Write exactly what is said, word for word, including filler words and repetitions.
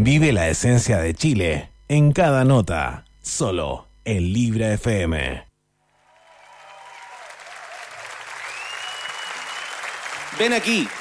Vive la esencia de Chile en cada nota, solo en Libre F M. Ven aquí.